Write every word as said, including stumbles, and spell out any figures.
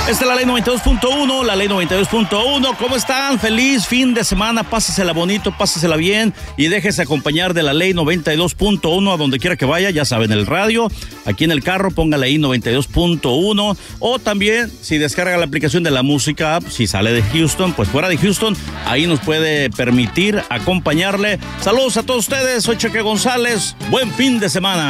Esta es la ley noventa y dos punto uno, la ley noventa y dos punto uno. ¿Cómo están? Feliz fin de semana, pásesela bonito, pásesela bien y déjese acompañar de la ley noventa y dos punto uno a donde quiera que vaya, ya saben, el radio, aquí en el carro, póngale ahí noventa y dos punto uno, o también si descarga la aplicación de la música app, si sale de Houston, pues fuera de Houston, ahí nos puede permitir acompañarle. Saludos a todos ustedes, soy Cheque González, buen fin de semana.